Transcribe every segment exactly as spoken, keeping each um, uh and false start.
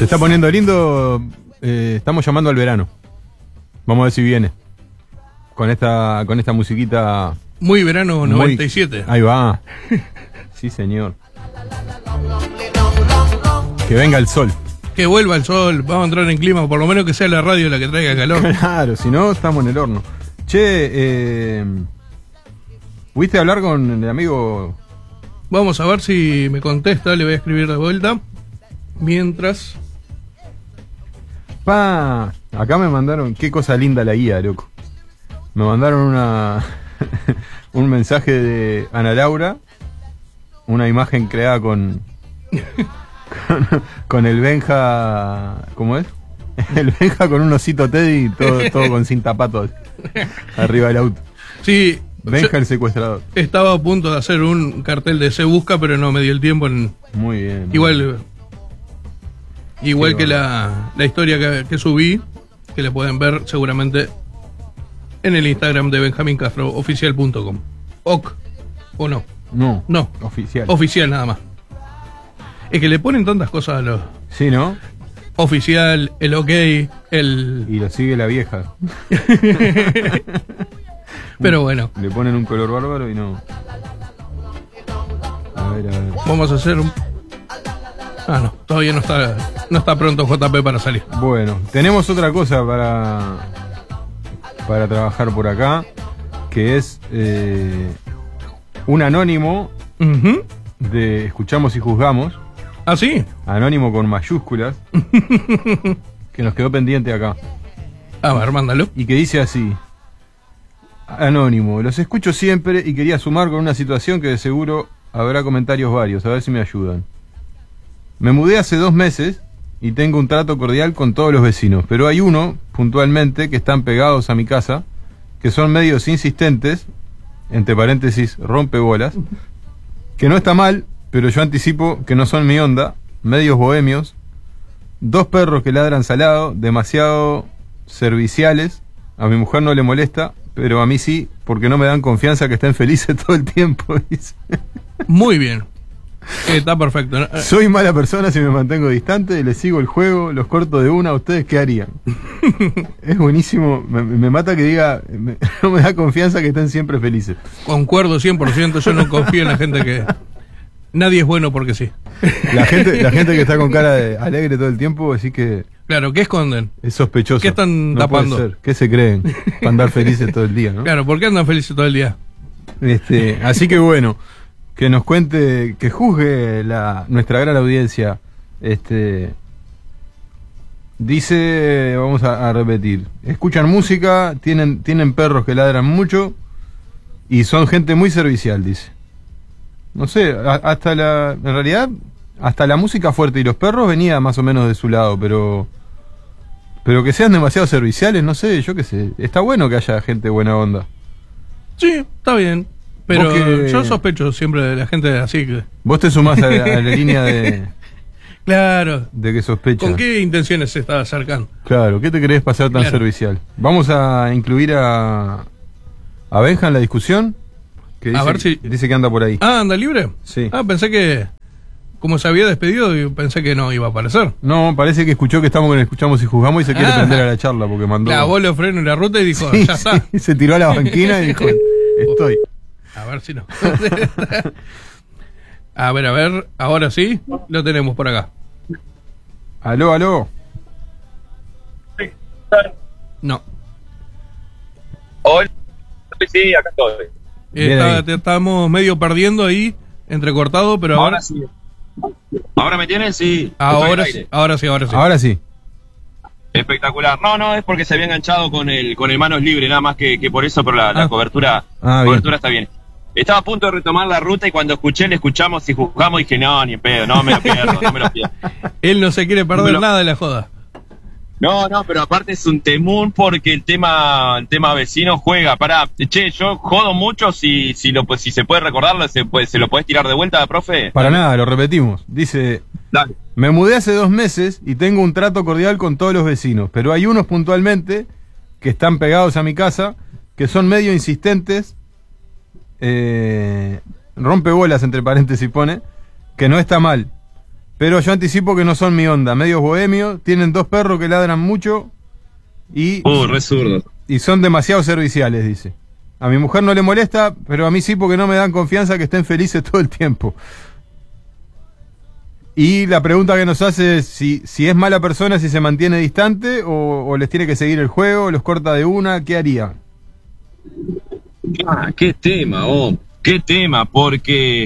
Se está poniendo lindo, eh, estamos llamando al verano. Vamos a ver si viene. Con esta, con esta musiquita. Muy verano noventa y siete. Muy, ahí va. Sí, señor. Que venga el sol. Que vuelva el sol, vamos a entrar en clima, por lo menos que sea la radio la que traiga calor. Claro, si no, estamos en el horno. Che, eh, ¿fuiste a hablar con el amigo? Vamos a ver si me contesta, le voy a escribir de vuelta. Mientras... Pa, acá me mandaron, qué cosa linda la guía, loco. Me mandaron una un mensaje de Ana Laura, una imagen creada con... Con, con el Benja, ¿cómo es? El Benja con un osito Teddy, todo, todo con cinta patos arriba del auto. Sí, Benja el secuestrador. Estaba a punto de hacer un cartel de Se Busca, pero no me dio el tiempo. En... Muy bien. Igual, igual sí, que bueno. la, la historia que, que subí, que la pueden ver seguramente en el Instagram de benjamín castro oficial punto com. Ok, ¿o no? No, no, oficial. Oficial nada más. Es que le ponen tantas cosas a los... Sí, ¿no? Oficial, el ok, el... Y lo sigue la vieja. Pero bueno. Le ponen un color bárbaro y no... A ver, a ver. Vamos a hacer un... Ah, no, todavía no está, no está pronto J P para salir. Bueno, tenemos otra cosa para... Para trabajar por acá, que es eh, un anónimo uh-huh. de Escuchamos y Juzgamos. ¿Ah, sí? Anónimo con mayúsculas. Que nos quedó pendiente acá. A ver, mándalo. Y que dice así: Anónimo, los escucho siempre y quería sumar con una situación que de seguro habrá comentarios varios, a ver si me ayudan. Me mudé hace dos meses y tengo un trato cordial con todos los vecinos, pero hay uno, puntualmente, que están pegados a mi casa, que son medios insistentes, entre paréntesis, rompebolas, que no está mal, pero yo anticipo que no son mi onda, medios bohemios, dos perros que ladran salado, demasiado serviciales, a mi mujer no le molesta, pero a mí sí, porque no me dan confianza que estén felices todo el tiempo, dice. Muy bien. Está perfecto, ¿no? Soy mala persona si me mantengo distante, les sigo el juego, los corto de una, ¿ustedes qué harían? Es buenísimo, me, me mata que diga, me, no me da confianza que estén siempre felices. Concuerdo cien por ciento, yo no confío en la gente que... Nadie es bueno porque sí. La gente, la gente que está con cara de alegre todo el tiempo, así que... Claro, ¿qué esconden? Es sospechoso. ¿Qué están no tapando? Puede ser. ¿Qué se creen? Para andar felices todo el día, ¿no? Claro, ¿por qué andan felices todo el día? Este, así que bueno, que nos cuente, que juzgue la, nuestra gran audiencia. Este, dice, vamos a, a repetir, escuchan música, tienen, tienen perros que ladran mucho y son gente muy servicial, dice. No sé, a, hasta la, en realidad, hasta la música fuerte y los perros venía más o menos de su lado, pero, pero que sean demasiado serviciales, no sé, yo qué sé. Está bueno que haya gente buena onda. Sí, está bien. Pero que... yo sospecho siempre de la gente así que... Vos te sumás a, a la línea de... Claro. De que sospecha. ¿Con qué intenciones se está acercando? Claro, ¿qué te querés pasar tan Claro. servicial? Vamos a incluir a... A Benja en la discusión. Que dice, A ver si... dice que anda por ahí. Ah, ¿anda libre? Sí. Ah, pensé que... Como se había despedido, y pensé que no iba a aparecer. No, parece que escuchó que estamos con Escuchamos y Juzgamos y se quiere Ah. prender a la charla porque mandó... Clavó los frenos en la ruta y dijo, Sí, ya está. sí, se tiró a la banquina y dijo, estoy. A ver si no. A ver, a ver, ahora sí, lo tenemos por acá. Aló, aló. No. Hola, sí, acá estoy. Bien Está- ahí. te estamos medio perdiendo ahí, entrecortado, pero ahora, Ahora sí. ¿Ahora me tienen? Sí. ahora, Estoy sí, al aire. ahora sí, ahora sí. Ahora sí. Espectacular. No, no, es porque se había enganchado con el con el manos libre, nada más que, que por eso, pero la, la Ah. cobertura, Ah, bien. cobertura está bien. Estaba a punto de retomar la ruta y cuando escuché, le escuchamos y juzgamos, dije, no, ni en pedo, no me lo pierdo, no me lo pierdo. Él no se quiere perder Pero- nada de la joda. No, no, pero aparte es un temún porque el tema el tema vecino juega. Pará, che, yo jodo mucho, si si lo pues si se puede recordarlo, se, puede, se lo podés tirar de vuelta, profe. Para nada, lo repetimos. Dice, Dale. me mudé hace dos meses y tengo un trato cordial con todos los vecinos, pero hay unos puntualmente que están pegados a mi casa, que son medio insistentes, eh, rompebolas entre paréntesis pone, que no está mal, pero yo anticipo que no son mi onda, medios bohemios, tienen dos perros que ladran mucho y, Oh, re zurdo. y son demasiado serviciales, dice. A mi mujer no le molesta, pero a mí sí porque no me dan confianza que estén felices todo el tiempo. Y la pregunta que nos hace es si, si es mala persona, si se mantiene distante o, o les tiene que seguir el juego, los corta de una, ¿qué haría? Ah, qué tema, oh, qué tema, porque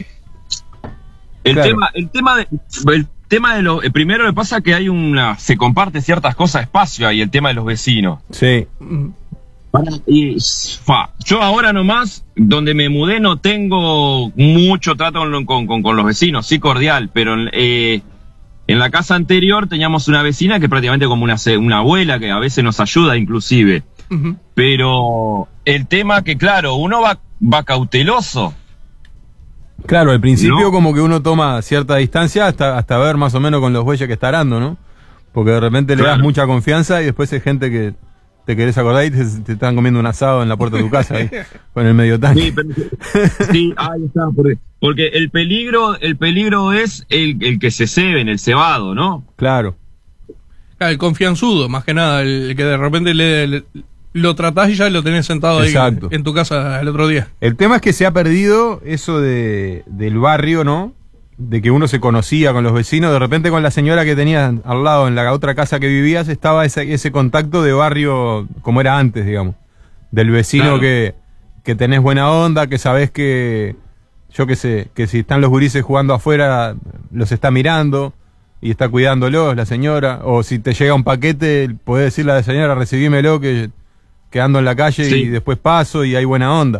el Claro. tema, el tema de, el tema de lo, primero le pasa que hay una, se comparte ciertas cosas espacio ahí, el tema de los vecinos. Sí. Mm. Y fa, yo ahora nomás, donde me mudé, no tengo mucho trato con, con, con, con los vecinos, sí cordial, pero eh, en la casa anterior teníamos una vecina que prácticamente como una, una abuela que a veces nos ayuda inclusive. Ujú. Pero el tema que, claro, uno va, va cauteloso. Claro, al principio No. como que uno toma cierta distancia hasta, hasta ver más o menos con los bueyes que está arando, ¿no? Porque de repente le das Claro. mucha confianza y después hay gente que te querés acordar y te, te están comiendo un asado en la puerta de tu casa ahí, con el medio tanque. Sí, pero, sí, ahí está, porque, porque el peligro, el peligro es el, el que se ceben, el cebado, ¿no? Claro. Ah, el confianzudo, más que nada, el que de repente le, le- lo tratás y ya lo tenés sentado ahí Exacto. en tu casa el otro día. El tema es que se ha perdido eso de del barrio, ¿no? De que uno se conocía con los vecinos, de repente con la señora que tenías al lado en la otra casa que vivías estaba ese, ese contacto de barrio como era antes, digamos. Del vecino Claro. que, que tenés buena onda, que sabés que, yo qué sé, que si están los gurises jugando afuera, los está mirando y está cuidándolos la señora, o si te llega un paquete, podés decirle a la señora, recibímelo que, que ando en la calle Sí. y después paso y hay buena onda.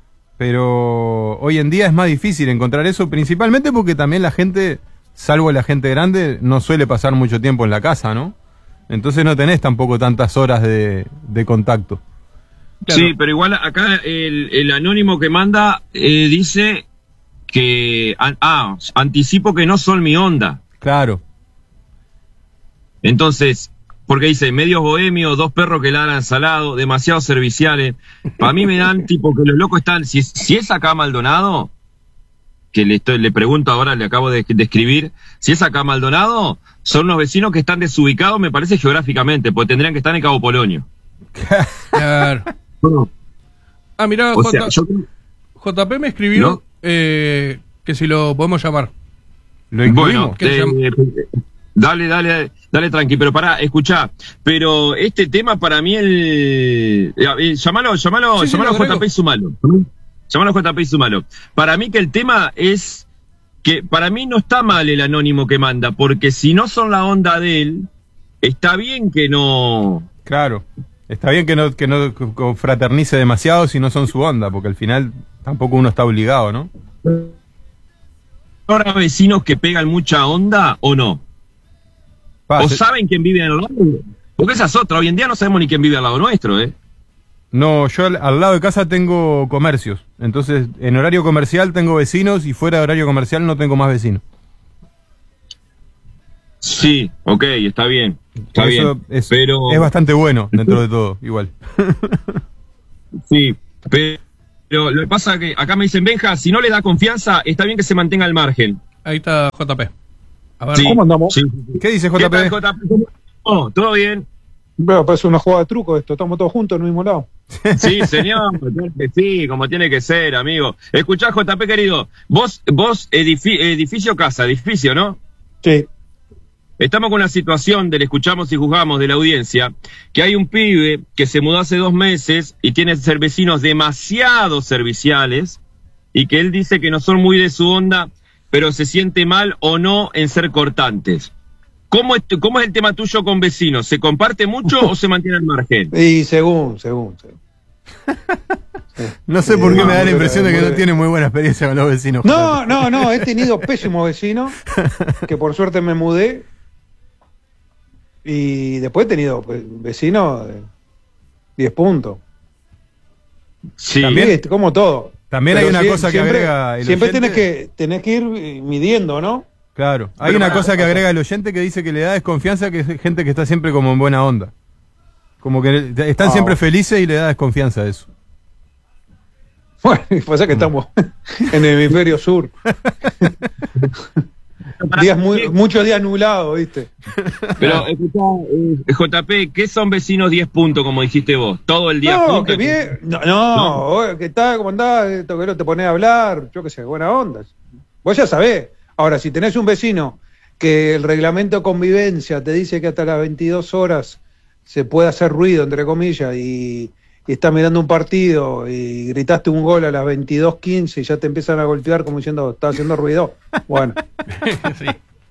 Pero hoy en día es más difícil encontrar eso, principalmente porque también la gente, salvo la gente grande, no suele pasar mucho tiempo en la casa, ¿no? Entonces no tenés tampoco tantas horas de, de contacto. Claro. Sí, pero igual acá el, el anónimo que manda eh, dice que, an- ah, anticipo que no son mi onda. Claro, Entonces, porque dice, medios bohemios, dos perros que ladran salado, demasiado serviciales. Para mí me dan tipo que los locos están, si, si es acá Maldonado, que le, estoy, le pregunto ahora, le acabo de, de escribir, si es acá Maldonado, son unos vecinos que están desubicados, me parece geográficamente, porque tendrían que estar en Cabo Polonio. Claro. Ah, mirá, O J- sea, yo J P me escribió ¿No? eh, que si lo podemos llamar. lo incluimos. Bueno, ¿Qué se eh, dale, dale, dale tranqui, pero pará, escuchá, pero este tema para mí el... eh, eh, llamalo, llamalo, Sí, sí, llamalo lo a J agrego. P y sumalo. Llamalo a J P y sumalo. Para mí que el tema es que para mí no está mal el anónimo que manda, porque si no son la onda de él, está bien que no... Claro, está bien que no, que no fraternice demasiado si no son su onda, porque al final tampoco uno está obligado, ¿no? ¿Ahora vecinos que pegan mucha onda o no? Pa, ¿O se- saben quién vive al lado? Porque esa es otra, hoy en día no sabemos ni quién vive al lado nuestro, ¿eh? No, yo al, al lado de casa tengo comercios, entonces en horario comercial tengo vecinos y fuera de horario comercial no tengo más vecinos. Sí, ok, está bien, está Por bien, eso es, pero... es bastante bueno dentro de todo, igual. Sí, pero lo que pasa es que acá me dicen, Benja, si no le da confianza, está bien que se mantenga al margen. Ahí está J P. A ver, Sí, ¿Cómo andamos? sí. ¿Qué dice ¿Qué J tal, P? J P? Oh, ¿todo bien? Veo, parece una jugada de truco esto, estamos todos juntos en el mismo lado. Sí, señor, claro que sí, como tiene que ser, amigo. Escuchá, J P, querido, vos, vos edifi- edificio casa, edificio, ¿no? Sí. Estamos con una situación del escuchamos y juzgamos de la audiencia, que hay un pibe que se mudó hace dos meses y tiene ser vecinos demasiado serviciales y que él dice que no son muy de su onda, pero se siente mal o no en ser cortantes. ¿Cómo es, tu- cómo es el tema tuyo con vecinos? ¿Se comparte mucho o se mantiene al margen? Y según, según, según. No sé por qué No, me da la pero impresión de que muy- no tiene muy buena experiencia con los vecinos. No, no, no, he tenido pésimos vecinos, que por suerte me mudé. Y después he tenido pues, vecinos de diez puntos. Sí. También- Sí, como todo. También hay Pero una sie- cosa que siempre- agrega el Siempre oyente. tenés que, tenés que ir eh, midiendo, ¿no? Claro, hay Pero una pará, cosa que pará. agrega el oyente que dice que le da desconfianza, que es gente que está siempre como en buena onda. Como que están Ah, siempre bueno. felices y le da desconfianza a eso. Bueno, pasa que estamos en el hemisferio sur. días muy, muchos días nublados, ¿viste? Pero, escuchá, eh, J P, ¿qué son vecinos diez puntos, como dijiste vos? ¿Todo el día No, juntos? que bien. No, no, No. vos, ¿qué tal? ¿Cómo andás? Esto que no te pones a hablar, yo qué sé, buena onda. Vos ya sabés. Ahora, si tenés un vecino que el reglamento de convivencia te dice que hasta las veintidós horas se puede hacer ruido, entre comillas, y, y está mirando un partido y gritaste un gol a las veintidós quince y ya te empiezan a golpear como diciendo, está haciendo ruido. Bueno, Sí.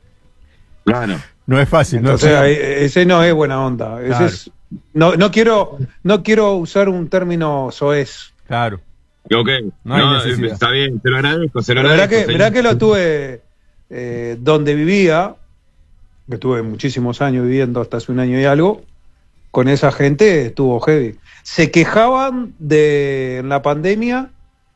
Claro. No es fácil, no es entonces fácil. ahí- ese no es buena onda. Ese Claro. es, no, no quiero, no quiero usar un término soez. Claro. Ok. No hay No, necesidad. está bien, te lo agradezco, se lo Pero mirá agradezco. que, señor. mirá que lo tuve eh, donde vivía, que tuve muchísimos años viviendo, hasta hace un año y algo, con esa gente estuvo heavy. Se quejaban de, en la pandemia,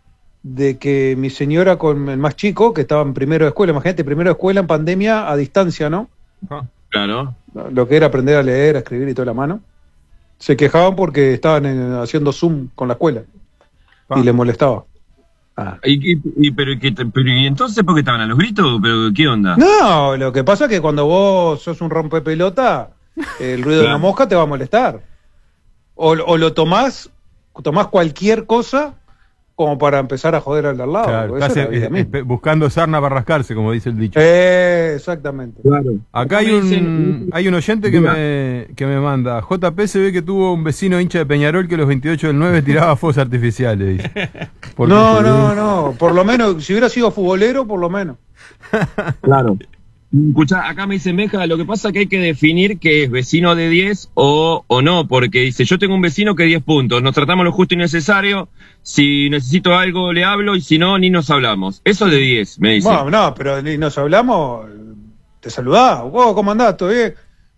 de que mi señora con el más chico, que estaba en primero de escuela, imagínate, primero de escuela en pandemia a distancia, ¿no? Claro. Lo que era aprender a leer, a escribir y toda la mano. Se quejaban porque estaban en- haciendo Zoom con la escuela Ah. y les molestaba. Ah. ¿Y, y, y- pero, ¿qué te- pero, ¿y entonces por qué estaban a los gritos? ¿Pero qué onda? No, lo que pasa es que cuando vos sos un rompepelota, el ruido de Claro. una mosca te va a molestar. O, o lo tomás, tomás cualquier cosa como para empezar a joder al de al lado. Claro, Esa estás es la vida eh, misma. eh, buscando sarna para rascarse, como dice el dicho. Eh, exactamente. Claro. Acá hay me dicen- un, hay un oyente que Diga. me, que me manda. J P se ve que tuvo un vecino hincha de Peñarol que los veintiocho del nueve tiraba fuegos artificiales, dice. Porque- No, no, no. Por lo menos, si hubiera sido futbolero, por lo menos. Claro. Escuchá, acá me dice Meja, lo que pasa es que hay que definir que es vecino de diez o, o no, porque dice, yo tengo un vecino que diez puntos, nos tratamos lo justo y necesario, si necesito algo le hablo y si no, ni nos hablamos. Eso es de diez, me dice. Bueno, no, pero ni nos hablamos, te saludás. Vos, ¿cómo andás? ¿Todo bien?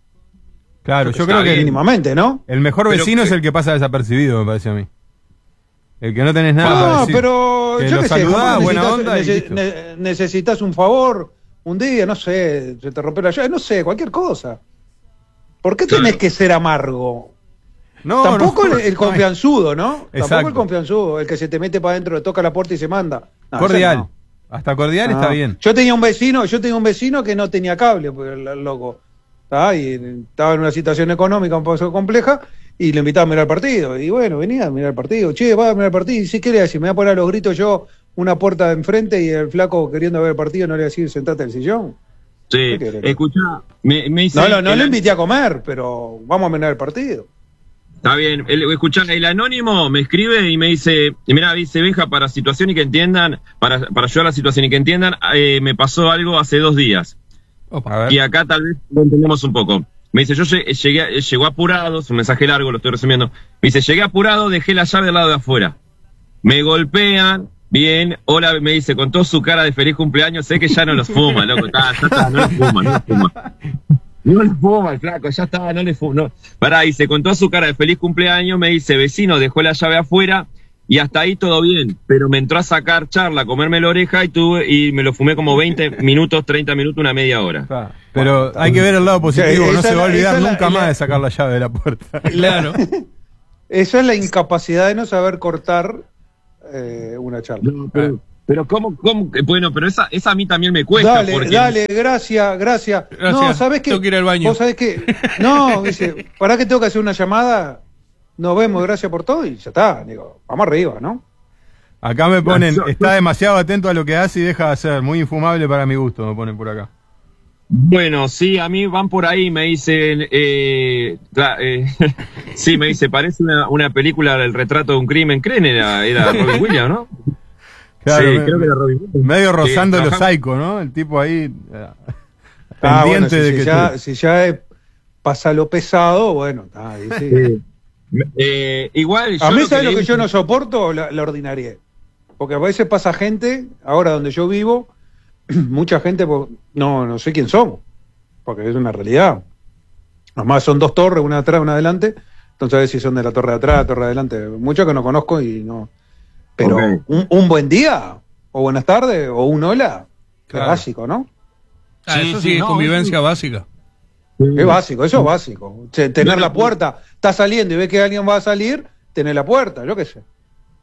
Claro, yo Está creo que bien. el, Mínimamente, ¿no? el mejor Pero- vecino es el que pasa desapercibido, me parece a mí. El que no tenés nada para No, decir. pero Que yo lo qué sé, saludás, capaz buena necesitas- onda y nece- listo. ne- necesitas un favor, un día, no sé, se te rompió la llave, no sé, cualquier cosa. ¿Por qué Claro. tenés que ser amargo? No, Tampoco no, el, el no, confianzudo, ¿no? Exacto. Tampoco el confianzudo, el que se te mete para adentro, le toca la puerta y se manda. No, cordial. ese no. Hasta cordial No. está bien. Yo tenía un vecino, yo tenía un vecino que no tenía cable, porque el, el loco ¿tá? Y estaba en una situación económica un poco compleja y le invitaba a mirar el partido. Y bueno, venía a mirar el partido. Che, va a mirar el partido. Y si quería decir, me voy a poner a los gritos yo una puerta de enfrente y el flaco queriendo ver el partido no le voy a decir sentate en el sillón. Sí, ¿qué querés? escuchá, me, me dice... No, no, no el- le invité a comer, pero vamos a mirar el partido. Está bien, el, escuchá, el anónimo me escribe y me dice, y mira, dice Benja, para situación y que entiendan, para, para ayudar a la situación y que entiendan, eh, me pasó algo hace dos días. Opa. A ver. Y acá tal vez lo entendemos un poco. Me dice, yo lle- llegué, llegó apurado, es un mensaje largo, lo estoy resumiendo. Me dice, llegué apurado, dejé la llave del lado de afuera. Me golpean, bien, hola, me dice, con toda su cara de feliz cumpleaños, sé que ya no los fuma, loco, está, ya está, no los fuma, no los fuma. No le fuma el flaco, ya está, no le fuma. No. Pará, dice, con toda su cara de feliz cumpleaños, me dice, vecino, dejó la llave afuera y hasta ahí todo bien. Pero me entró a sacar charla, a comerme la oreja y tuve y me lo fumé como veinte minutos, treinta minutos, una media hora. Está. Pero hay que ver el lado positivo, esa no es se va a la- olvidar esa es la- nunca la- más de sacar la llave de la puerta. Claro. Esa es la incapacidad de no saber cortar eh, una charla. No, pero, pero ¿cómo, cómo? Bueno, pero esa, esa a mí también me cuesta. Dale, porque dale, gracias, gracias. Gracias, No, ¿sabés qué? tengo que ir al baño. ¿Vos sabés qué? No, dice, ¿para qué tengo que hacer una llamada? Nos vemos, gracias por todo y ya está. Digo, vamos arriba, ¿no? Acá me ponen, Yo- está demasiado atento a lo que hace y deja de hacer. Muy infumable para mi gusto, me ponen por acá. Bueno, sí, a mí van por ahí, me dicen, eh, cla- eh, sí, me dice, parece una, una película del retrato de un crimen, ¿creen? Era, era Robin Williams, ¿no? Claro, sí, me- creo que era Robin Williams. medio rozando Sí, lo trabajamos- psycho, ¿no? El tipo ahí eh, Ah, pendiente bueno, si, de si que ya, tú- si ya es- pasa lo pesado, bueno, está ahí sí. Sí. Eh, igual, yo A mí, lo ¿sabes lo le que digo- yo no soporto? La, la ordinariedad. Porque a veces pasa gente, ahora donde yo vivo, mucha gente, pues, no, no sé quién son, porque es una realidad. Además son dos torres, una atrás, una adelante, entonces a ver si son de la torre de atrás, la torre de adelante, muchos que no conozco y no. Pero Ok. un, un buen día, o buenas tardes, o un hola, Claro. es básico, ¿no? Ah, Sí, eso sí, sí, es no, convivencia básica. Es básico, eso es básico. Che, tener la puerta, estás saliendo y ves que alguien va a salir, tener la puerta, yo qué sé.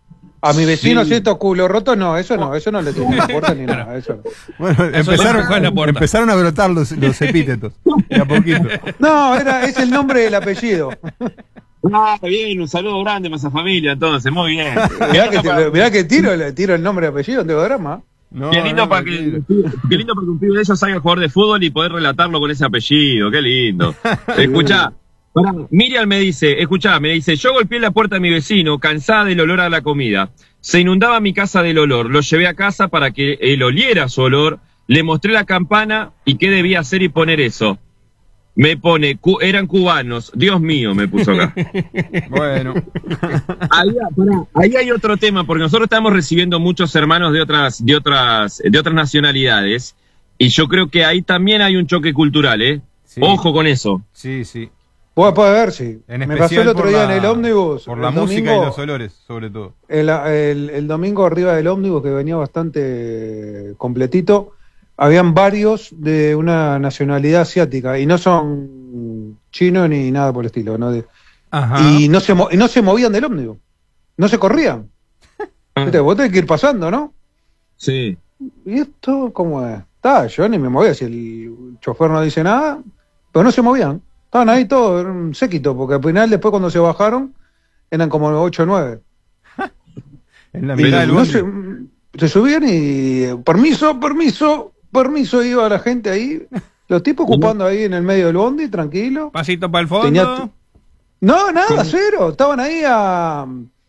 A mi vecino, Sí. si estos culos rotos, no, eso no, eso no le toco la puerta ni nada, eso no. Bueno, Eso empezaron, es en la puerta. empezaron a brotar los, los epítetos. De a poquito. No, era, es el nombre del apellido. Ah, bien, un saludo grande para esa familia, entonces, muy bien. Mirá que, te- mirá que tiro, le tiro el nombre y apellido en Teodrama. No, Qué lindo, no, para no, que, qué lindo para que un pibe de ellos salga a jugar de fútbol y poder relatarlo con ese apellido, qué lindo. Escuchá, pará, Miriam me dice, escuchá, me dice, yo golpeé la puerta de mi vecino, cansada del olor a la comida. Se inundaba mi casa del olor, lo llevé a casa para que él oliera su olor, le mostré la campana y qué debía hacer y poner eso. Me pone, cu- eran cubanos, Dios mío, me puso acá. Bueno. Ahí, pará, ahí hay otro tema, porque nosotros estamos recibiendo muchos hermanos de otras, de otras, de otras nacionalidades, y yo creo que ahí también hay un choque cultural, ¿eh? Sí. Ojo con eso. Sí, sí. Vos podés ver, sí. En Me especial pasó el otro por día la- en el ómnibus. Por la el música domingo, y los olores, sobre todo. El, el- el domingo arriba del ómnibus, que venía bastante completito, habían varios de una nacionalidad asiática, y no son chinos ni nada por el estilo, ¿no? De- Ajá. y, no se mo- y no se movían del ómnibus, no se corrían. Viste, vos tenés que ir pasando, ¿no? Sí. ¿Y esto cómo es? Está, yo ni me movía, si el chofer no dice nada, pero no se movían. Estaban ahí todos, era un séquito, porque al final, después cuando se bajaron, eran como ocho o nueve. En la Y mitad del no bondi. se, se subían y eh, permiso, permiso, permiso, iba la gente ahí, los tipos ocupando ahí en el medio del bondi, tranquilo. Pasito para el fondo. Tenía- No, nada, cero. Estaban ahí a, a-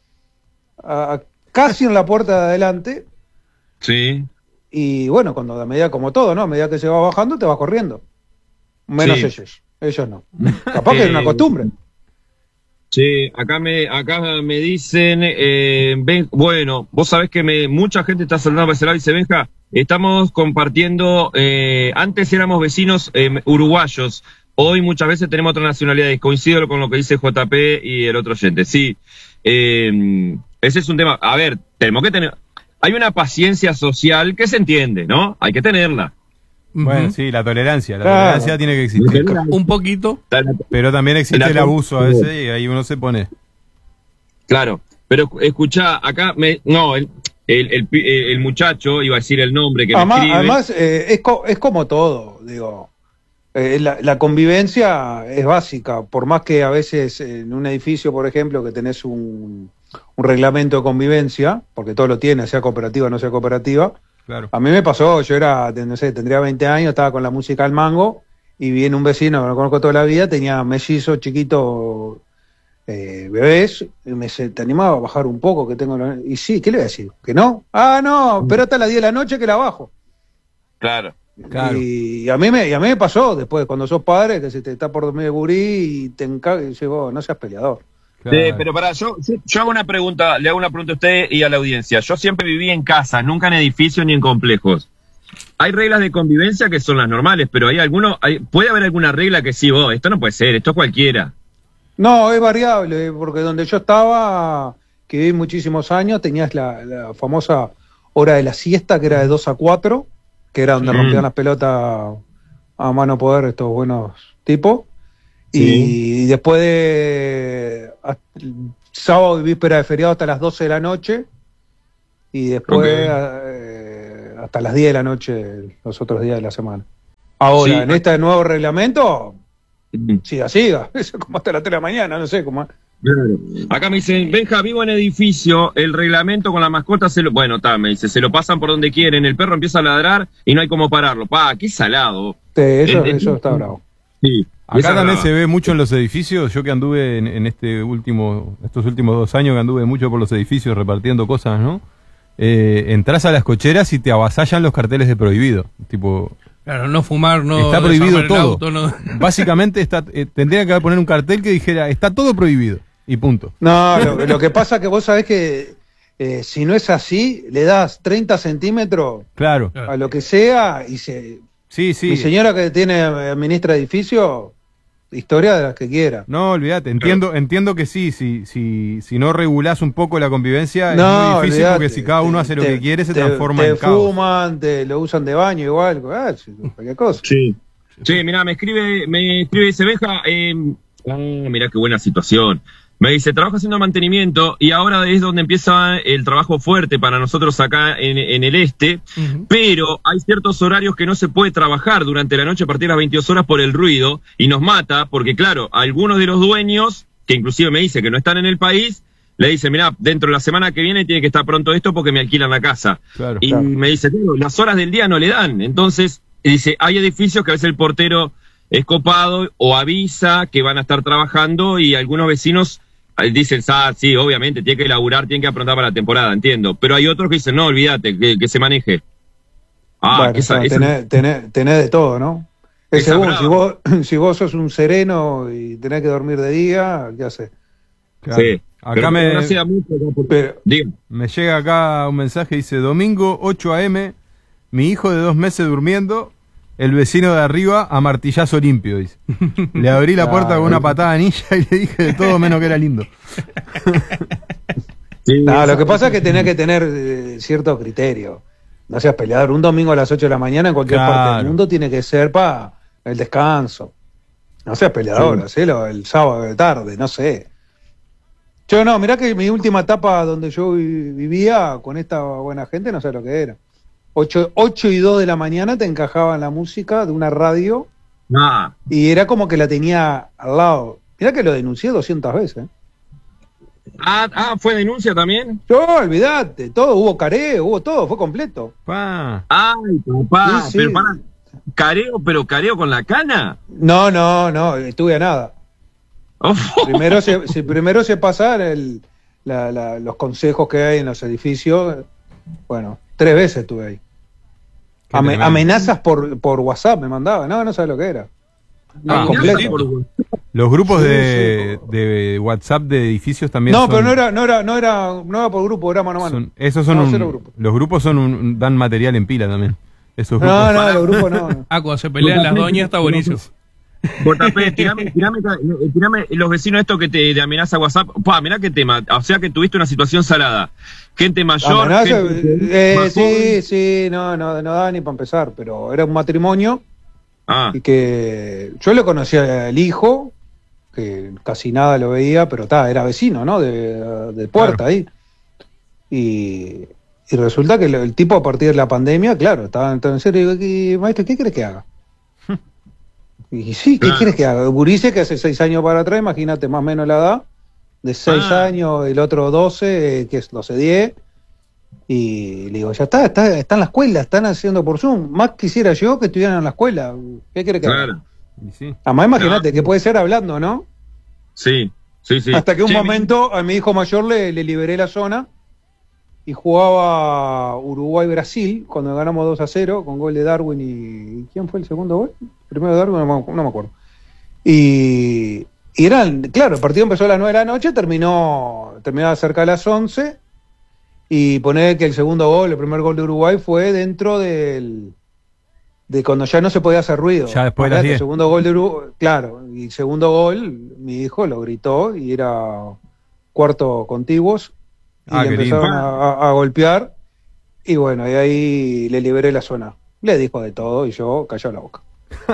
a casi en la puerta de adelante. Sí. Y bueno, cuando a medida, como todo, ¿no? A medida que se va bajando, te va corriendo. Menos Sí. ellos. Ellos no. Capaz que es una Eh, costumbre. Sí, acá me, acá me dicen, eh, ven, bueno, vos sabés que me, mucha gente está saludando para ese lado y dice, Benja, estamos compartiendo, eh, antes éramos vecinos eh, uruguayos, hoy muchas veces tenemos otras nacionalidades, coincido con lo que dice J P y el otro oyente, sí, eh, ese es un tema, a ver, tenemos que tener, hay una paciencia social que se entiende, ¿no? Hay que tenerla. Bueno, Ujú. sí, la tolerancia. La Claro. tolerancia tiene que existir. Un poquito. Pero también existe La- el abuso a veces y ahí uno se pone. Claro, pero escuchá, acá me, no, el, el, el, pi- el muchacho, iba a decir el nombre que me Además, escribe. además eh, es, co- es como todo, digo. Eh, la, la convivencia es básica, por más que a veces en un edificio, por ejemplo, que tenés un, un reglamento de convivencia, porque todo lo tiene, sea cooperativa o no sea cooperativa. Claro. A mí me pasó, yo era, no sé, tendría veinte años, estaba con la música al mango, y vi en un vecino que lo conozco toda la vida, tenía mellizos chiquitos, eh, bebés, y me dice, ¿te animaba a bajar un poco? Que tengo la-?" Y sí, ¿qué le voy a decir? ¿Que no? Ah, no, pero hasta las diez de la noche que la bajo. Claro. Claro. Y a mí me, y a mí me pasó después, cuando sos padre, que se te está por dormir el gurí y te encarga, y dices, vos, no seas peleador. Claro. Eh, pero para yo, yo, yo hago una pregunta, le hago una pregunta a usted y a la audiencia. Yo siempre viví en casa, nunca en edificios ni en complejos. Hay reglas de convivencia que son las normales, pero hay alguno, hay, puede haber alguna regla que sí, vos, esto no puede ser, esto es cualquiera. No, es variable, porque donde yo estaba, que viví muchísimos años, tenías la, la famosa hora de la siesta, que era de dos a cuatro, que era donde Sí. rompían las pelotas a mano poder estos buenos tipos. Sí. Y después de hasta el sábado y víspera de feriado hasta las doce de la noche, y después Ok. eh, hasta las diez de la noche los otros días de la semana. Ahora, Sí. en este nuevo reglamento, Mm. siga, siga, eso es como hasta las tres de la mañana, no sé cómo. Claro. Acá me dicen, Benja, vivo en edificio, el reglamento con la mascota se lo... Bueno, está, me dice, se lo pasan por donde quieren, el perro empieza a ladrar y no hay cómo pararlo. Pa, qué salado. Sí, eso, Eh, eh, eso está bravo. Sí. Acá esa también brava. se ve mucho en los edificios. Yo que anduve en, en este último, estos últimos dos años que anduve mucho por los edificios repartiendo cosas, ¿no? Eh, entras a las cocheras y te avasallan los carteles de prohibido. Tipo, Claro, no fumar, no está prohibido desarmar el todo. auto, no- Básicamente está, eh, tendría que poner un cartel que dijera, está todo prohibido. Y punto. No, lo, lo que pasa es que vos sabés que eh, si no es así, le das treinta centímetros Claro. Claro. a lo que sea y se... Sí, sí. Mi señora que tiene, administra edificio, historia de las que quiera. No, olvídate, entiendo, entiendo que sí, si, si, si no regulás un poco la convivencia No, es muy difícil olvidate, porque si cada uno te- hace lo te- que quiere se te- transforma te en caos. fuman, te lo usan de baño igual, ah, sí, cualquier cosa. Sí. Sí, mirá, me escribe, me escribe, dice, Benja, eh, ah, mirá qué buena situación. Me dice, trabajo haciendo mantenimiento y ahora es donde empieza el trabajo fuerte para nosotros acá en, en el este, uh-huh. pero hay ciertos horarios que no se puede trabajar durante la noche a partir de las veintidós horas por el ruido y nos mata porque, claro, algunos de los dueños, que inclusive me dice que no están en el país, le dicen, mirá, dentro de la semana que viene tiene que estar pronto esto porque me alquilan la casa. Claro, y claro. me dice, las horas del día no le dan. Entonces, dice, hay edificios que a veces el portero es copado o avisa que van a estar trabajando y algunos vecinos dicen, ah, sí, obviamente, tiene que laburar, tiene que aprontar para la temporada, entiendo. Pero hay otros que dicen, no, olvídate, que, que se maneje. Ah, bueno, que esa, esa, tenés, tenés, tenés de todo, ¿no? Es según, si vos, si vos sos un sereno y tenés que dormir de día, ¿qué haces? Claro. Sí. Acá pero me, no sea mucho, pero, me llega acá un mensaje, dice, domingo ocho a eme, mi hijo de dos meses durmiendo, el vecino de arriba a martillazo limpio, dice. Le abrí la puerta con una patada ninja y le dije de todo menos que era lindo. Sí, no, lo que pasa es que tenés que tener eh, cierto criterio. No seas peleador. Un domingo a las ocho de la mañana en cualquier claro. parte del mundo tiene que ser para el descanso. No seas peleador, sí. hacelo el sábado de tarde, no sé. Yo no, mirá que mi última etapa donde yo vivía con esta buena gente, no sé lo que era. Ocho, ocho y dos de la mañana te encajaban la música de una radio ah. y era como que la tenía al lado. Mirá que lo denuncié doscientas veces. Ah, ah, ¿fue denuncia también? Yo, olvidate, todo, hubo careo, hubo todo, fue completo. Pa. Ay, papá, sí, sí. pero para, careo, pero careo con la cana. No, no, no, estuve a nada. Oh. Primero se, si primero se pasan el, la, la, los consejos que hay en los edificios, bueno, tres veces estuve ahí. Ame, amenazas por, por WhatsApp me mandaba, no, no sabes lo que era. No, ah, completo. Los grupos de, de WhatsApp de edificios también no, son... pero no era, no era, no era, no era por grupo, era mano a mano. Son, esos son no, un, grupo. Los grupos son un, dan material en pila también. Esos grupos. No, no, los grupos no. no. Ah, cuando se pelean las doñas está buenísimo. J P, tirame, tirame, tirame los vecinos estos que te de amenaza WhatsApp. Pa, mirá qué tema. O sea que tuviste una situación salada. Gente mayor. Amenaza, gente, eh, sí, sí, no, no, no daba ni para empezar, pero era un matrimonio. Ah. Y que yo le conocía al hijo, que casi nada lo veía, pero ta, era vecino, ¿no? De, de puerta claro. ahí. Y, y resulta que el tipo a partir de la pandemia, claro, estaba en serio. Y digo, maestro, ¿qué crees que haga? Y sí, ¿qué claro. quieres que haga? Gurice que hace seis años para atrás, imagínate más o menos la edad, de seis ah. años, el otro doce, que es doce, diez, y le digo, ya está, está, está en la escuela, están haciendo por Zoom, más quisiera yo que estuvieran en la escuela, ¿qué quieres que claro. haga? Sí. Además imagínate, no. que puede ser hablando, ¿no? Sí, sí, sí. Hasta que un sí, momento a mi hijo mayor le, le liberé la zona, y jugaba Uruguay-Brasil, cuando ganamos dos a cero, con gol de Darwin y... ¿Quién fue el segundo gol? Primero de Darwin, no, no me acuerdo. Y, y eran, claro, el partido empezó a las nueve de la noche, terminó, terminaba cerca de las once, y poner que el segundo gol, el primer gol de Uruguay, fue dentro del... de cuando ya no se podía hacer ruido. Ya después de las diez. El segundo gol de Uruguay, claro, y el segundo gol, mi hijo lo gritó, y era cuarto contiguos, y ah, le empezaron a, a, a golpear, y bueno, y ahí le liberé la zona. Le dijo de todo, y yo callé la boca.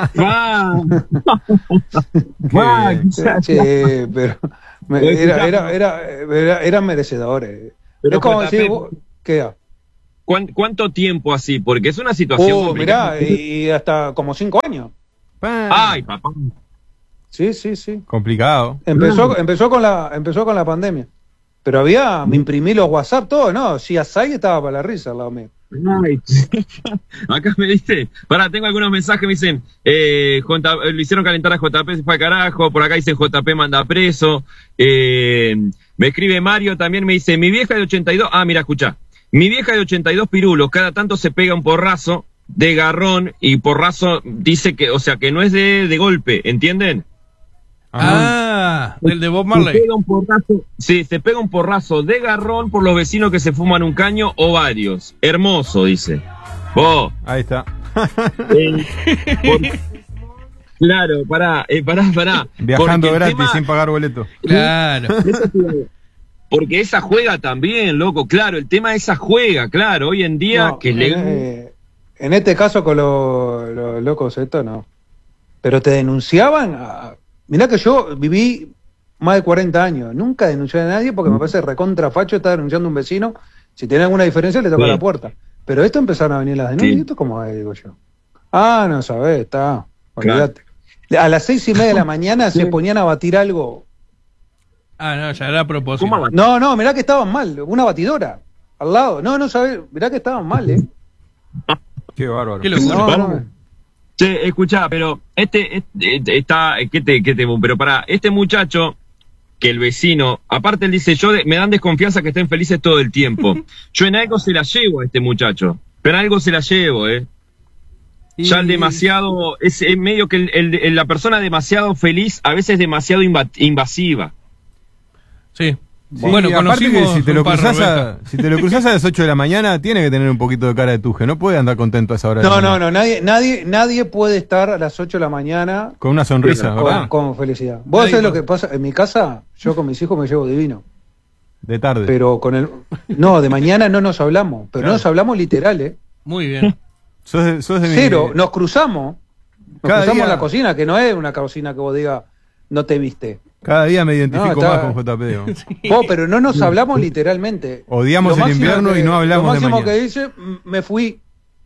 Sí, pero me, era, era, era, era, eran merecedores. Pero es como decir, ¿qué? ¿Cuánto tiempo así? Porque es una situación uh, mirá, y hasta como cinco años. Ay, papá. Sí, sí, sí. Complicado. Empezó, empezó con la, empezó con la pandemia. Pero había, me imprimí los WhatsApp, todo, ¿no? Si Asai estaba para la risa al lado mío. Ay, acá me diste. Pará, tengo algunos mensajes, me dicen, eh, J, le hicieron calentar a J P, se fue a carajo. Por acá dicen J P manda preso. Eh, me escribe Mario también, me dice, mi vieja de ochenta y dos, ah, mira, escuchá. Mi vieja de ochenta y dos pirulos, cada tanto se pega un porrazo de garrón y porrazo dice que, o sea, que no es de, de golpe, ¿entienden? Ah, del de Bob Marley. Se pega un porrazo, sí, se pega un porrazo de garrón por los vecinos que se fuman un caño o varios. Hermoso, dice. Oh. Ahí está. Eh, por, claro, pará, eh, pará, pará. Viajando gratis tema, sin pagar boleto. Claro. Porque esa juega también, loco, claro, el tema de esa juega, claro, hoy en día no, que en, le... eh, en este caso con los lo locos esto no. Pero te denunciaban, a... mirá que yo viví más de cuarenta años. Nunca denuncié a nadie porque me parece recontrafacho estar denunciando a un vecino. Si tiene alguna diferencia, le toca Sí. la puerta. Pero esto empezaron a venir las denuncias. Sí. ¿Y esto cómo es? Digo yo. Ah, no sabés, está. Olvídate. A las seis y media de la mañana se ponían a batir algo. Ah, no, ya era a propósito. ¿Cómo va? No, no, mirá que estaban mal. Una batidora al lado. No, no sabés. Mirá que estaban mal, ¿eh? Qué bárbaro. Qué locura. No, Bueno. no. Che, escuchá, pero este, este, este está, ¿qué te, qué te, pero para este muchacho, que el vecino, aparte él dice, yo de- me dan desconfianza que estén felices todo el tiempo. Yo en algo se la llevo a este muchacho, pero en algo se la llevo, eh. Ya el demasiado, es, es medio que el, el- el- la persona demasiado feliz, a veces demasiado inva- invasiva. Sí. Sí, Bueno, y aparte que conocimos si te, lo un par, cruzás a, Roberta. si te lo cruzás a las ocho de la mañana, tiene que tener un poquito de cara de tuje. No puede andar contento a esa hora. de No, la no, mañana. no. Nadie, nadie, nadie puede estar a las ocho de la mañana Con una sonrisa, con, ¿verdad? con felicidad. Vos Nadie sabés lo puede. que pasa. En mi casa, yo con mis hijos me llevo divino. De tarde. Pero con el. No, de mañana no nos hablamos. Pero Claro. no nos hablamos literal, ¿eh? Muy bien. Sos de, sos de mi- Cero. Nos cruzamos. Nos Cada cruzamos día- en la cocina, que no es una cocina que vos digas, no te viste. Cada día me identifico No, está- más con J P. ¿no? Vos, pero no nos hablamos literalmente. Odiamos Lo el máximo invierno que- y no hablamos Lo de máximo mañana. que dice, "M- me fui.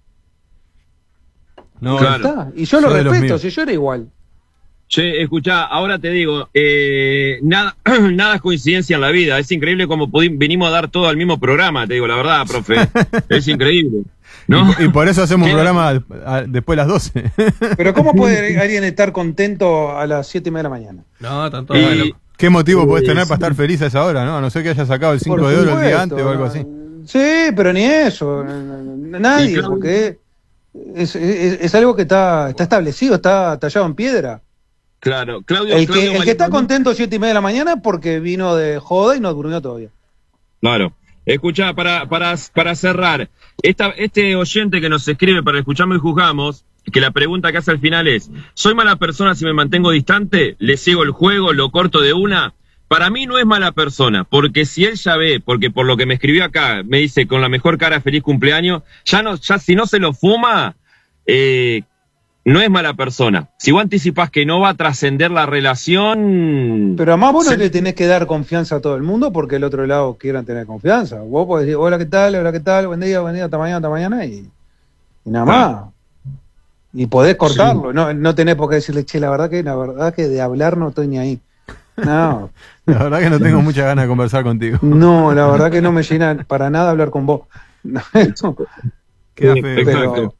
No, Claro. Está. Y yo lo Sos de los respeto, míos. si yo era igual. Che, escuchá, ahora te digo, eh, nada, nada es coincidencia en la vida. Es increíble como pudi- venimos a dar todo al mismo programa, te digo la verdad, profe. Es increíble. ¿No? Y por eso hacemos un ¿Qué? programa a- a- después de las doce. Pero ¿cómo puede alguien estar contento a las siete y media de la mañana? No, tanto Y- ¿Qué motivo podés Sí, tener sí. para estar feliz a esa hora, no? A no ser que haya sacado el cinco Por de oro el supuesto, día antes o algo no. así. Sí, pero ni eso. Nadie, Y claro- porque es, es- es algo que está, está establecido, está tallado en piedra. Claro, Claudio. El Claudio que, el que está Maliconi- contento a siete y media de la mañana es porque vino de joda y no durmió todavía. Claro. Escuchá, para, para, para cerrar, esta, este oyente que nos escribe para Escuchamos y Juzgamos, que la pregunta que hace al final es, ¿soy mala persona si me mantengo distante? ¿Le sigo el juego? ¿Lo corto de una? Para mí no es mala persona, porque si él ya ve, porque por lo que me escribió acá, me dice con la mejor cara feliz cumpleaños, ya no, ya si no se lo fuma, eh, no es mala persona. Si vos anticipás que no va a trascender la relación... Pero además vos no se- le tenés que dar confianza a todo el mundo porque el otro lado quieran tener confianza. Vos podés decir, hola, ¿qué tal? Hola, ¿qué tal? Buen día, buen día, hasta mañana, hasta mañana y, y nada Claro. más. Y podés cortarlo. No, no tenés por qué decirle, che, la verdad que, la verdad que de hablar no estoy ni ahí. No, La verdad que no tengo muchas ganas de conversar contigo. no, la verdad que no me llena para nada hablar con vos. No, Queda Sí, feo. exacto. pero-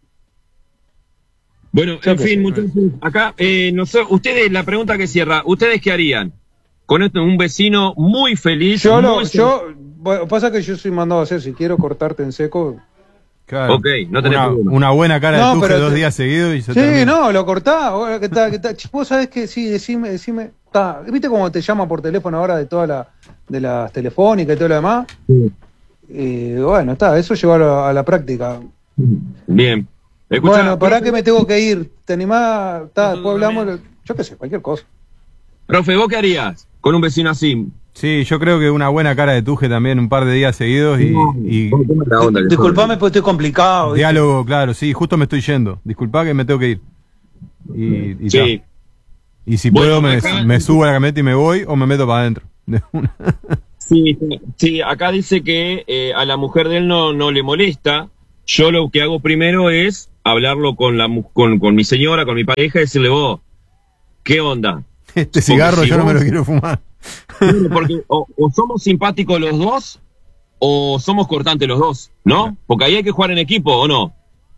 Bueno, Yo en qué fin, sé. muchachos, acá, eh, no sé, ustedes, la pregunta que cierra, ¿ustedes qué harían? Con esto, un vecino muy feliz. Yo, lo, muy yo, bueno, pasa que yo soy mandado a hacer, si quiero cortarte en seco. Claro. Ok, no tenés una, problema. una buena cara No, de tuje pero dos te- días seguidos y se Sí, termina. no, lo cortás. Hola, ¿qué tal? ¿Qué tal? Che, vos sabés que sí, decime, decime. Está. ¿Viste cómo te llama por teléfono ahora de todas la, de las telefónicas y todo lo demás? Sí. Y bueno, está, eso llevarlo a la práctica. Bien. Escuchá, bueno, ¿para profe, qué me tengo que ir? ¿Te animás? Está, después Nosotros hablamos, también. yo qué sé, cualquier cosa. Profe, ¿vos qué harías con un vecino así? Sí, yo creo que una buena cara de tuje también, un par de días seguidos y, y La onda que Disculpame porque estoy complicado. ¿viste? diálogo, claro, sí, justo me estoy yendo. Disculpa que me tengo que ir. Y, y, Sí. ta. Y si Bueno, puedo me, acá- me subo a la camioneta y me voy o me meto para adentro. De una. Sí, sí, sí, acá dice que eh, a la mujer de él no, no le molesta. Yo lo que hago primero es hablarlo con, la, mu- con, con mi señora, con mi pareja, y decirle, vos, ¿qué onda? Este cigarro si yo no me vos- lo quiero fumar. Porque o, o somos simpáticos los dos o somos cortantes los dos, ¿no? Porque ahí hay que jugar en equipo, ¿o no?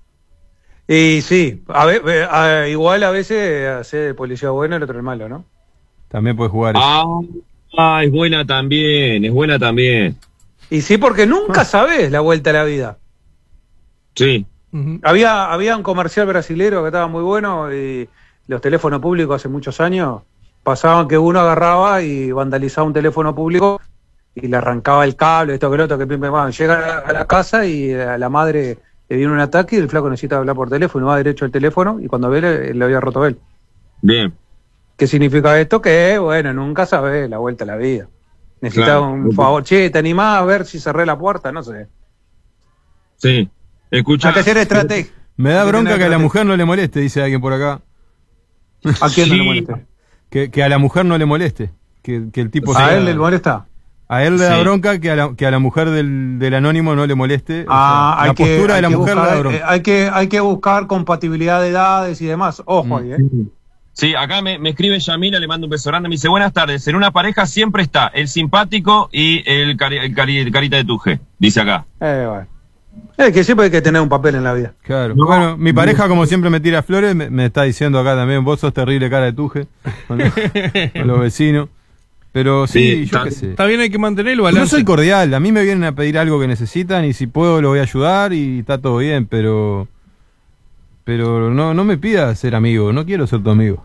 Y sí, a ver, eh, a- igual a veces hace el policía bueno y el otro el malo, ¿no? También puedes jugar. eso. Ah, ah, es buena también, es buena también. Y sí, porque nunca sabés la vuelta a la vida. Sí. Ujú. Había, había un comercial brasilero que estaba muy bueno y los teléfonos públicos hace muchos años pasaban que uno agarraba y vandalizaba un teléfono público y le arrancaba el cable, esto que lo otro, que pim, pim, pam. Llega a la, a la casa y a la madre le viene un ataque y el flaco necesita hablar por teléfono y va derecho al teléfono y cuando ve le, le había roto él. Bien. ¿Qué significa esto? Que, bueno, nunca sabés la vuelta a la vida. Necesitas Claro. un favor. Che, ¿te animás a ver si cerré la puerta? No sé. Sí. Escucha. Hay que hacer estrategia. Me da Hay que bronca tener que a la estrategia. mujer no le moleste, dice alguien por acá. ¿A quién no le Sí. molesta? Que, que a la mujer no le moleste. que, que el tipo A sea- él le molesta. a él le da Sí. bronca que a la, que a la mujer del, del anónimo no le moleste. O Ah, sea, hay la que, postura hay de la que mujer le da buscar, bronca. eh, hay, que, hay que buscar compatibilidad de edades y demás. Ojo Mm. ahí, ¿eh? Sí, acá me, me escribe Yamila, le mando un beso grande, me dice, buenas tardes, en una pareja siempre está el simpático y el, cari- el, cari- el carita de tuje, dice acá. Eh, bueno. Es que siempre hay que tener un papel en la vida. Claro. No. Bueno, mi pareja, como siempre me tira flores, me, me está diciendo acá también, vos sos terrible cara de tuje con los, con los vecinos. Pero sí, Sí, yo está- qué sé. Está bien, hay que mantener el Yo balance. soy cordial, a mí me vienen a pedir algo que necesitan y si puedo lo voy a ayudar y está todo bien, pero pero no no me pidas ser amigo, no quiero ser tu amigo.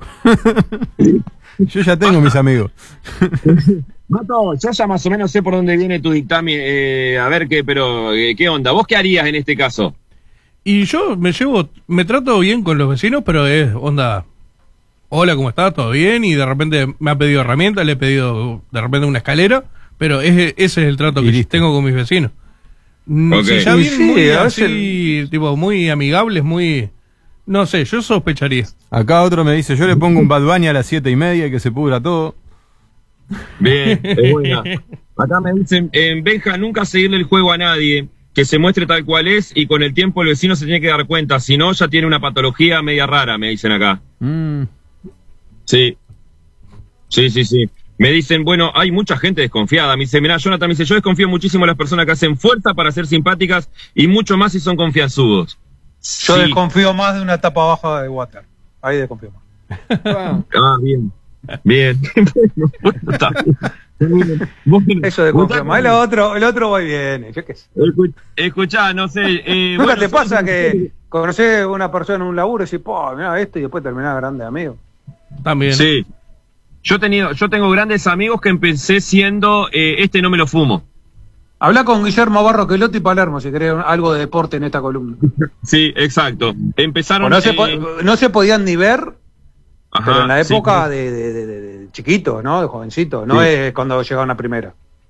Yo ya tengo mis amigos. Mato, yo ya más o menos sé por dónde viene tu dictamen, eh, a ver qué, pero, eh, ¿qué onda? ¿Vos qué harías en este caso? Y yo me llevo, me trato bien con los vecinos, pero es onda, hola, ¿cómo estás? ¿Todo bien? Y de repente me ha pedido herramientas, le he pedido de repente una escalera, pero ese, ese es el trato Y que listo. tengo con mis vecinos. Mm, Ok. Si ya Y vienen sí, muy a así, tipo, muy amigables, muy... No sé, yo sospecharía. Acá otro me dice, yo le pongo un Bad Bunny a las siete y media y que se pudra todo. Bien, es buena. Acá me dicen, en Benja, nunca seguirle el juego a nadie, que se muestre tal cual es y con el tiempo el vecino se tiene que dar cuenta, si no ya tiene una patología media rara, me dicen acá. Mm, Sí, sí, sí, sí. Me dicen, bueno, hay mucha gente desconfiada. Me dice, mirá, Jonathan, me dice, yo desconfío muchísimo en las personas que hacen fuerza para ser simpáticas y mucho más si son confianzudos. Yo Sí. desconfío más de una tapa baja de water. Ahí desconfío más. Ah, bien. Bien. Bueno, está bien. Bueno, Eso desconfío Gustavo, más. El otro, el otro va y viene. Yo qué sé. escu- Escuchá, no sé. Eh, ¿Nunca bueno, te sos- pasa que conoces a una persona en un laburo y decís, po, mirá esto y después terminás grande amigo? También. Sí. Yo, he tenido, yo tengo grandes amigos que empecé siendo, eh, este no me lo fumo. Habla con Guillermo Barro Quelotti y Palermo si querés algo de deporte en esta columna. Sí, exacto. Empezaron... O no, se eh, po- no se podían ni ver, ajá, pero en la sí. época de, de, de, de- de chiquito, ¿no? De jovencito. No Sí. es cuando llegaban a primera.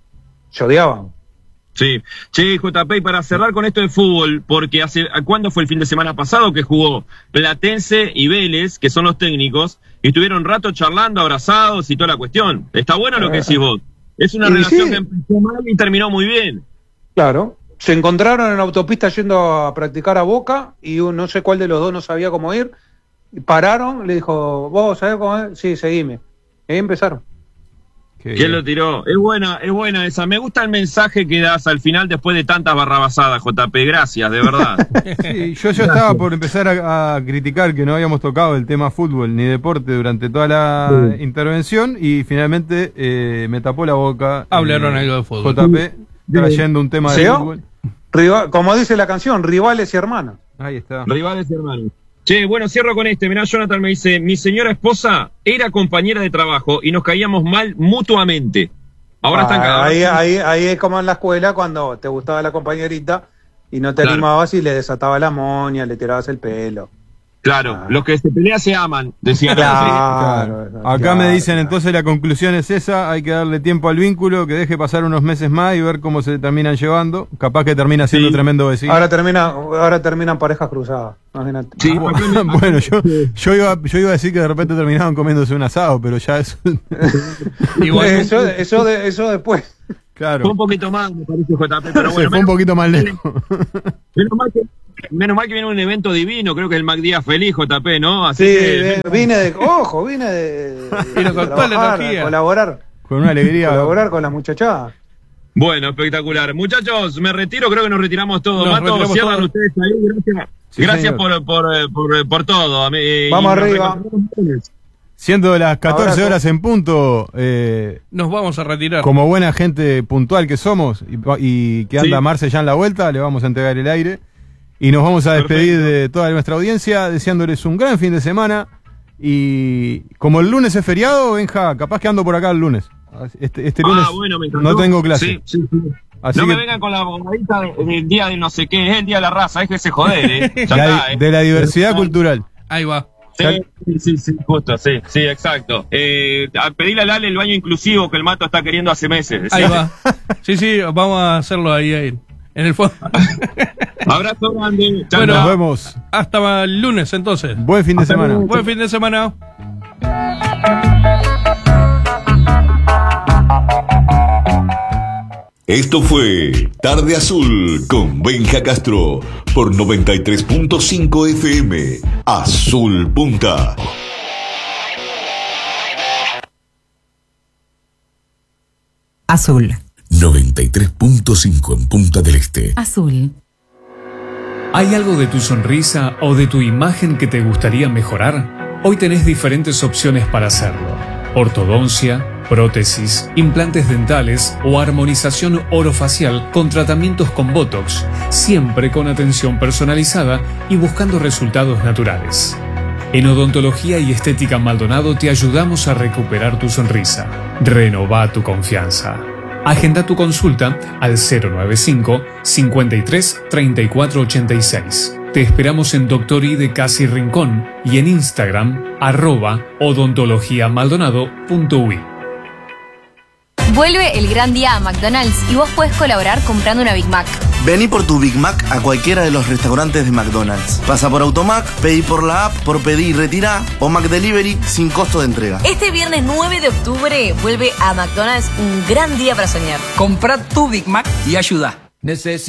Se odiaban. Sí, che, J P, y para cerrar con esto de fútbol, porque hace, ¿cuándo fue el fin de semana pasado que jugó Platense y Vélez, que son los técnicos, y estuvieron un rato charlando, abrazados y toda la cuestión? Está bueno lo que decís vos. Es una Y relación sí. que empezó mal y terminó muy bien. Claro. Se encontraron en la autopista yendo a practicar a Boca y un- no sé cuál de los dos no sabía cómo ir. Y pararon, le dijo, ¿vos sabés cómo es? Sí, seguime. Y ahí empezaron. qué ¿Quién bien. lo tiró? Es buena, es buena esa. Me gusta el mensaje que das al final después de tantas barrabasadas, J P. Gracias, de verdad. Sí, yo ya estaba por empezar a, a criticar que no habíamos tocado el tema fútbol ni deporte durante toda la intervención y finalmente eh, me tapó la boca. Hablaron eh, algo de fútbol. J P trayendo un tema de ¿Sí? fútbol. Rival- como dice la canción, rivales y hermanos. Ahí está. Rivales y hermanos. Che, bueno, cierro con este. Mirá, Jonathan me dice, mi señora esposa era compañera de trabajo y nos caíamos mal mutuamente. Ahora están Ah, cagados. ahí, ahí, ahí es como en la escuela cuando te gustaba la compañerita y no te Claro. animabas y le desataba la moña, le tirabas el pelo. Claro, Ah. los que se pelean se aman, decían. Claro. Claro. Acá claro, me dicen claro. entonces la conclusión es esa, hay que darle tiempo al vínculo, que deje pasar unos meses más y ver cómo se terminan llevando. Capaz que termina siendo Sí. tremendo vecino. Ahora termina, ahora terminan parejas cruzadas. Imagínate. Sí, Ah, acá me- bueno, yo, yo, iba, yo iba a decir que de repente terminaban comiéndose un asado, pero ya es... Igual, eso, eso, de, eso después. Fue claro, un poquito más, me parece, J P, pero se bueno, fue un menos, poquito más lejos. menos mal que, menos mal que viene un evento divino, creo que el Mac Díaz feliz, J P, ¿no? Así Sí, que, de- vine de, ojo, vine de, de- Vino de con toda la trabajar, energía. a colaborar, Con una alegría. colaborar con las muchachadas. bueno, espectacular. Muchachos, me retiro, creo que nos retiramos todos. Nos Mato, retiramos cierran todos. ustedes ahí, gracias. Sí, gracias señor. por, por, eh, por, por todo. Eh, Vamos y nos arriba. reencontramos el lunes. Siendo las catorce Abrazo. horas en punto, eh, nos vamos a retirar. como buena gente puntual que somos y, y que anda Sí. Marce ya en la vuelta, le vamos a entregar el aire y nos vamos a despedir Perfecto. de toda nuestra audiencia deseándoles un gran fin de semana y como el lunes es feriado, Benja, capaz que ando por acá el lunes. Este, este lunes Ah, bueno, me encantó. no tengo clase. Sí, sí, sí. Así no que me vengan con la bombadita de- del día de no sé qué, es el día de la raza, es que se joder, ¿eh? Ya la- está, ¿eh? de la diversidad cultural. Ahí va. Sí, sí, sí, sí, justo, sí, sí, exacto. Eh, a pedirle a Lale el baño inclusivo que el Mato está queriendo hace meses. Ahí va. Sí, sí, vamos a hacerlo ahí, ahí. En el fondo. Abrazo grande. Chao, Bueno, Nos chao. vemos. Hasta el lunes entonces. Buen fin de Hasta semana. luego. Buen fin de semana. Esto fue Tarde Azul con Benja Castro por noventa y tres punto cinco F M. Azul Punta. Azul. noventa y tres punto cinco en Punta del Este. Azul. ¿Hay algo de tu sonrisa o de tu imagen que te gustaría mejorar? Hoy tenés diferentes opciones para hacerlo. Ortodoncia, prótesis, implantes dentales o armonización orofacial con tratamientos con Botox, siempre con atención personalizada y buscando resultados naturales. En Odontología y Estética Maldonado te ayudamos a recuperar tu sonrisa. Renová tu confianza. Agenda tu consulta al cero noventa y cinco, cincuenta y tres, treinta y cuatro ochenta y seis. Te esperamos en Doctor I de Casi Rincón y en Instagram, arroba odontologiamaldonado.ui. Vuelve el gran día a McDonald's y vos podés colaborar comprando una Big Mac. Vení por tu Big Mac a cualquiera de los restaurantes de McDonald's. Pasa por Automac, pedí por la app, por pedir y retirá, o McDelivery sin costo de entrega. Este viernes nueve de octubre vuelve a McDonald's un gran día para soñar. Comprá tu Big Mac y ayuda. Necesito